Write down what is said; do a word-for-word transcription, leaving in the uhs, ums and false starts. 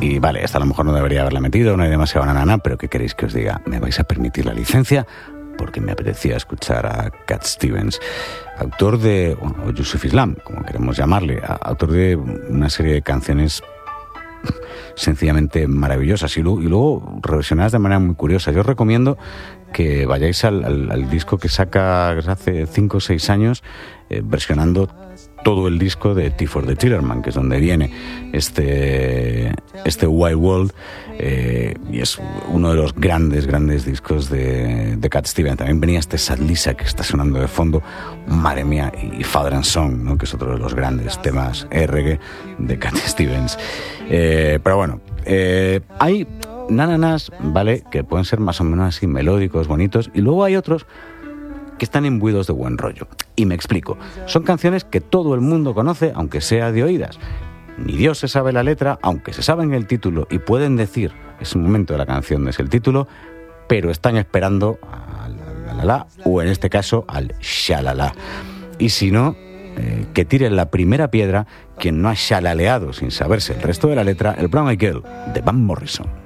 Y vale, esta a lo mejor no debería haberla metido, no hay demasiado nana, pero ¿qué queréis que os diga? ¿Me vais a permitir la licencia? Porque me apetecía escuchar a Cat Stevens, autor de, o Yusuf Islam, como queremos llamarle, autor de una serie de canciones sencillamente maravillosas y luego, y luego reversionadas de manera muy curiosa. Yo os recomiendo que vayáis al, al, al disco que saca hace cinco o seis años, eh, versionando todo el disco de Tea for the Tillerman, que es donde viene este, este Wild World, eh, y es uno de los grandes, grandes discos de, de Cat Stevens. También venía este Sad Lisa que está sonando de fondo, madre mía, y Father and Son, ¿no? Que es otro de los grandes temas reggae de Cat Stevens. Eh, pero bueno, eh, hay nananas, ¿vale?, que pueden ser más o menos así melódicos, bonitos, y luego hay otros que están imbuidos de buen rollo. Y me explico. Son canciones que todo el mundo conoce, aunque sea de oídas. Ni Dios se sabe la letra, aunque se saben el título y pueden decir ese momento de la canción es el título, pero están esperando al la, la, la, o en este caso al shalala. Y si no, eh, que tiren la primera piedra quien no ha shalaleado sin saberse el resto de la letra, el Brown Eyed Girl de Van Morrison.